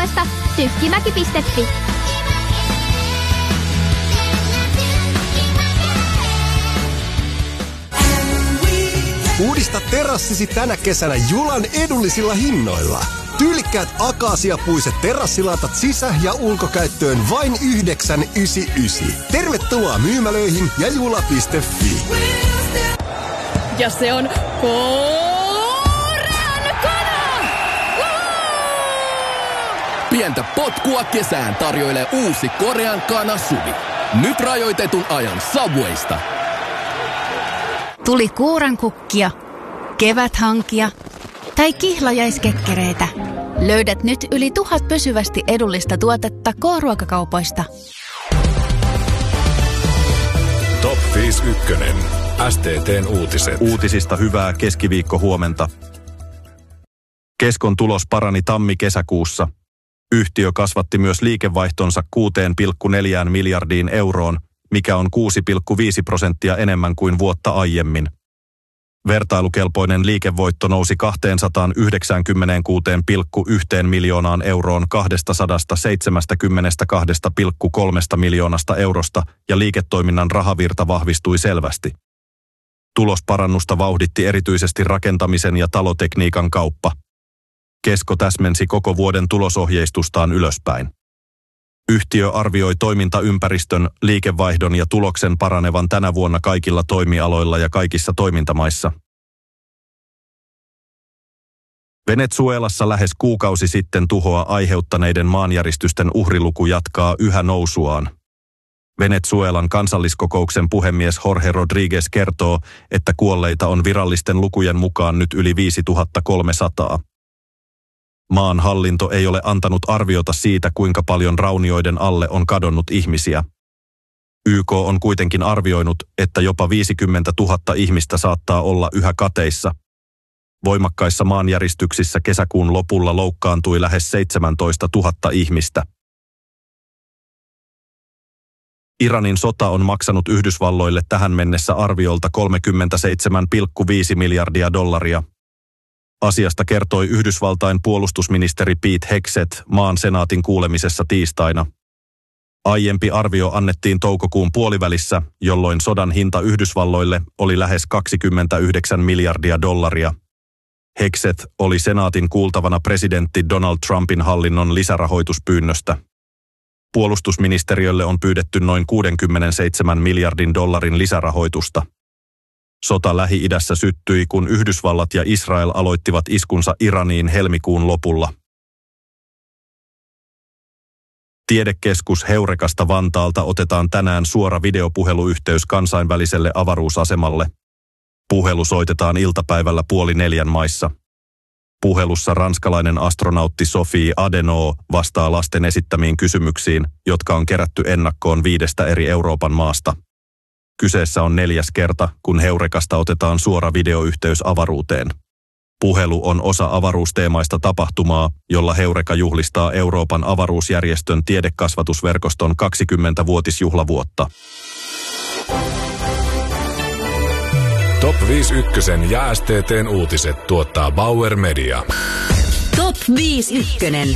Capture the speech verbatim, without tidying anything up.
osoitteesta tykkimäki piste fi. Uudista terassisi tänä kesänä Julan edullisilla hinnoilla. Tyylikkäät akaasiapuiset terassilatat sisä- ja ulkokäyttöön vain yhdeksän yhdeksänkymmentäyhdeksän. Tervetuloa myymälöihin ja jula piste fi. Ja se on korean kana! Pientä potkua kesään tarjoilee uusi korean kana suvi. Nyt rajoitetun ajan Subwaysta. Tuli kuurankukkia, keväthankia tai kihlajaiskekkereitä. Löydät nyt yli tuhat pysyvästi edullista tuotetta K-ruokakaupoista. Top viisikymmentäyksi. S T T:n uutiset. Uutisista hyvää keskiviikko huomenta. Keskon tulos parani tammi-kesäkuussa. Yhtiö kasvatti myös liikevaihtonsa kuusi pilkku neljä miljardiin euroon, mikä on kuusi pilkku viisi prosenttia enemmän kuin vuotta aiemmin. Vertailukelpoinen liikevoitto nousi kaksisataayhdeksänkymmentäkuusi pilkku yksi miljoonaan euroon kaksisataaseitsemänkymmentäkaksi pilkku kolme miljoonasta eurosta ja liiketoiminnan rahavirta vahvistui selvästi. Tulosparannusta vauhditti erityisesti rakentamisen ja talotekniikan kauppa. Kesko täsmensi koko vuoden tulosohjeistustaan ylöspäin. Yhtiö arvioi toimintaympäristön, liikevaihdon ja tuloksen paranevan tänä vuonna kaikilla toimialoilla ja kaikissa toimintamaissa. Venezuelassa lähes kuukausi sitten tuhoa aiheuttaneiden maanjäristysten uhriluku jatkaa yhä nousuaan. Venezuelan kansalliskokouksen puhemies Jorge Rodríguez kertoo, että kuolleita on virallisten lukujen mukaan nyt yli viisituhatta kolmesataa. Maan hallinto ei ole antanut arviota siitä, kuinka paljon raunioiden alle on kadonnut ihmisiä. Y K on kuitenkin arvioinut, että jopa viisikymmentätuhatta ihmistä saattaa olla yhä kateissa. Voimakkaissa maanjäristyksissä kesäkuun lopulla loukkaantui lähes seitsemäntoistatuhatta ihmistä. Iranin sota on maksanut Yhdysvalloille tähän mennessä arviolta kolmekymmentäseitsemän pilkku viisi miljardia dollaria. Asiasta kertoi Yhdysvaltain puolustusministeri Pete Hegseth maan senaatin kuulemisessa tiistaina. Aiempi arvio annettiin toukokuun puolivälissä, jolloin sodan hinta Yhdysvalloille oli lähes kaksikymmentäyhdeksän miljardia dollaria. Hegseth oli senaatin kuultavana presidentti Donald Trumpin hallinnon lisärahoituspyynnöstä. Puolustusministeriölle on pyydetty noin kuusikymmentäseitsemän miljardin dollarin lisärahoitusta. Sota Lähi-idässä syttyi, kun Yhdysvallat ja Israel aloittivat iskunsa Iraniin helmikuun lopulla. Tiedekeskus Heurekasta Vantaalta otetaan tänään suora videopuheluyhteys kansainväliselle avaruusasemalle. Puhelu soitetaan iltapäivällä puoli neljän maissa. Puhelussa ranskalainen astronautti Sophie Adenau vastaa lasten esittämiin kysymyksiin, jotka on kerätty ennakkoon viidestä eri Euroopan maasta. Kyseessä on neljäs kerta, kun Heurekasta otetaan suora videoyhteys avaruuteen. Puhelu on osa avaruusteemaista tapahtumaa, jolla Heureka juhlistaa Euroopan avaruusjärjestön tiedekasvatusverkoston kaksikymmenvuotisjuhlavuotta. Top viisikymmentäyksi ja S T T:n uutiset tuottaa Bauer Media. Top viisikymmentäyksi.